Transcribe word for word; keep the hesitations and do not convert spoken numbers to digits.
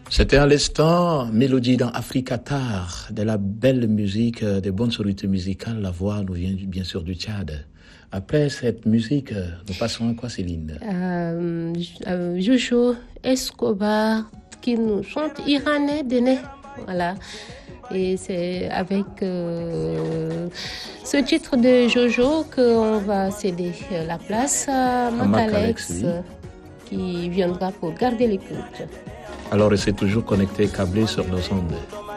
C'était à l'instant Mélodie dans Africatar, de la belle musique, des bonnes sonorités musicales. La voix nous vient bien sûr du Tchad. Après cette musique, nous passons à quoi, Céline? euh, euh, Jojo Escobar qui nous chante Iranais Déné. Voilà. Et c'est avec euh, ce titre de Jojo qu'on va céder la place à Macalex, oui, qui viendra pour garder l'écoute. Alors restez toujours connectés, câblés sur nos ondes.